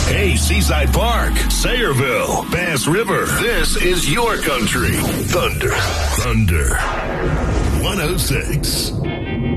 Hey, Seaside Park, Sayreville, Bass River. This is your country. Thunder. 106.